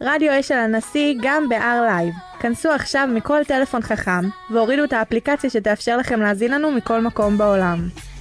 רדיו אשל הנשיא גם ב-R Live. כנסו עכשיו מכל טלפון חכם והורידו את האפליקציה שתאפשר לכם להזין לנו מכל מקום בעולם.